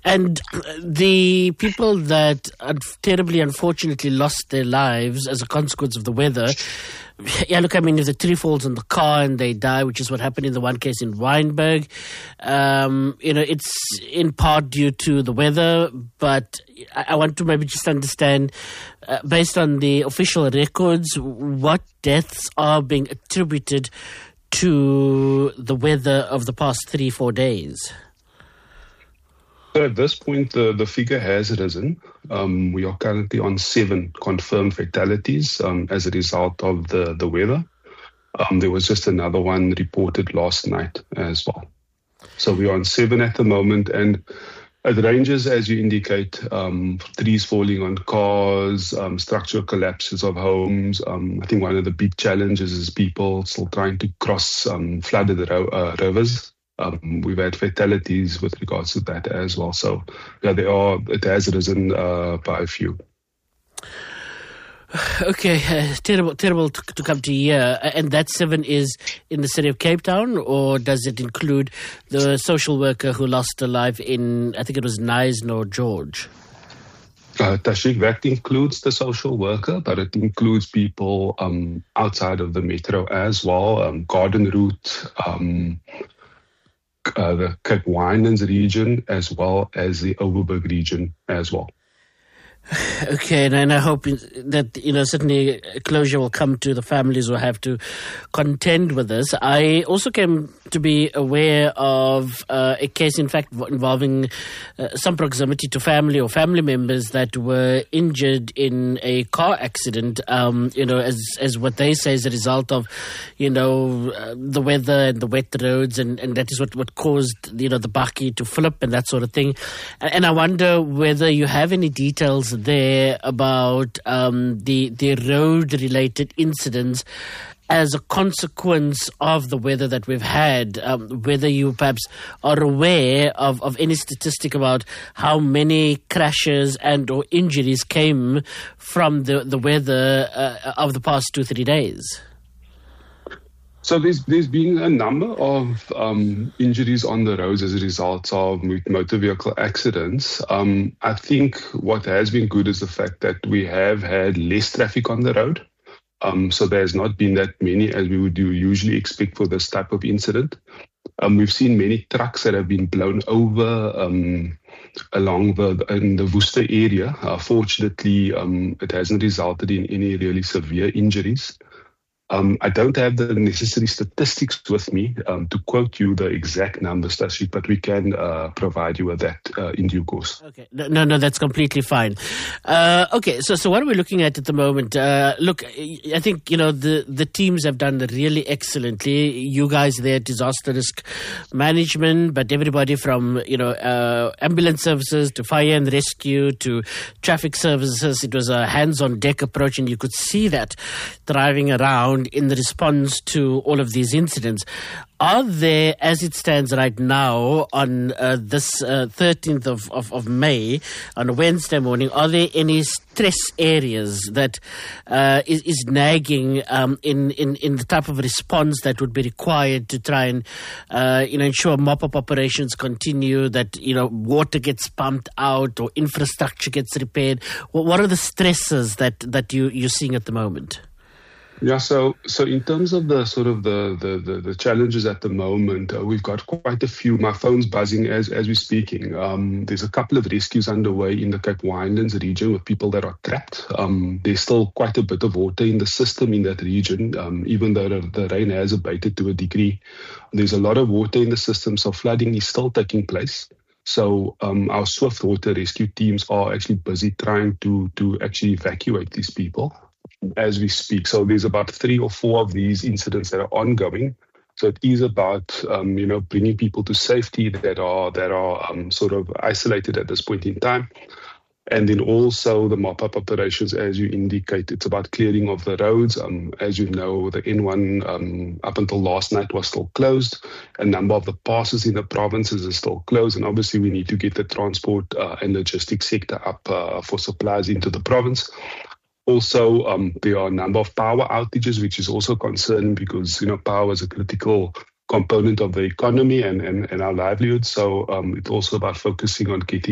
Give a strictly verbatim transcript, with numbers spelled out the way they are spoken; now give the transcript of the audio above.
And the people that un- terribly, unfortunately, lost their lives as a consequence of the weather. Yeah, look, I mean, if the tree falls on the car and they die, which is what happened in the one case in Wynberg, um, you know, it's in part due to the weather, but I, I want to maybe just understand, uh, based on the official records, what deaths are being attributed to the weather of the past three, four days. So at this point, the, the figure has risen. Um, we are currently on seven confirmed fatalities um, as a result of the, the weather. Um, there was just another one reported last night as well. So we are on seven at the moment, and it ranges, as you indicate, um, trees falling on cars, um, structural collapses of homes. Um, I think one of the big challenges is people still trying to cross um, flooded ro- uh, rivers. Um, we've had fatalities with regards to that as well. So, yeah, they are. It has risen uh, by a few. Okay, uh, terrible, terrible to, to come to hear. And that seven is in the city of Cape Town, or does it include the social worker who lost her life in, I think it was Knysna George? Uh, Tashik, that includes the social worker, but it includes people um, outside of the metro as well. Um, Garden Route. Um, Uh, the Cape Winelands region, as well as the Overberg region as well. Okay, and, and I hope that, you know, certainly closure will come to the families who have to contend with this. I also came to be aware of uh, a case, in fact, involving uh, some proximity to family or family members that were injured in a car accident, um, you know, as as what they say is a result of, you know, uh, the weather and the wet roads, and, and that is what, what caused, you know, the bakkie to flip and that sort of thing. And, and I wonder whether you have any details there about um, the the road-related incidents as a consequence of the weather that we've had, um, whether you perhaps are aware of, of any statistic about how many crashes and or injuries came from the, the weather uh, of the past two, three days. So there's there's been a number of um, injuries on the roads as a result of motor vehicle accidents. Um, I think what has been good is the fact that we have had less traffic on the road. Um, so there's not been that many as we would usually expect for this type of incident. Um, we've seen many trucks that have been blown over um, along the in the Worcester area. Uh, fortunately, um, it hasn't resulted in any really severe injuries. Um, I don't have the necessary statistics with me um, to quote you the exact numbers, Tashik, but we can uh, provide you with that uh, in due course. Okay, no, no, that's completely fine. Uh, okay, so so what are we looking at at the moment? Uh, look, I think, you know, the, the teams have done really excellently. You guys there, disaster risk management, but everybody from, you know, uh, ambulance services to fire and rescue to traffic services, it was a hands-on deck approach, and you could see that driving around in the response to all of these incidents. Are there, as it stands right now, on uh, this uh, thirteenth of, of, of May, on a Wednesday morning, are there any stress areas that uh, is, is nagging um, in, in, in the type of response that would be required to try and uh, you know, ensure mop-up operations continue, that, you know, water gets pumped out or infrastructure gets repaired? What, what are the stresses that, that you, you're seeing at the moment? Yeah, so so in terms of the sort of the the, the, the challenges at the moment, uh, we've got quite a few. My phone's buzzing as as we're speaking. Um, there's a couple of rescues underway in the Cape Winelands region with people that are trapped. Um, there's still quite a bit of water in the system in that region, um, even though the, the rain has abated to a degree. There's a lot of water in the system, so flooding is still taking place. So um, our swift water rescue teams are actually busy trying to to actually evacuate these people as we speak. So there's about three or four of these incidents that are ongoing. So it is about, um, you know, bringing people to safety that are that are um, sort of isolated at this point in time. And then also the mop-up operations, as you indicate, it's about clearing of the roads. Um, as you know, the N one um, up until last night was still closed. A number of the passes in the provinces are still closed. And obviously we need to get the transport uh, and logistics sector up uh, for supplies into the province. Also, um, there are a number of power outages, which is also concerning because, you know, power is a critical component of the economy and, and, and our livelihood. So um, it's also about focusing on getting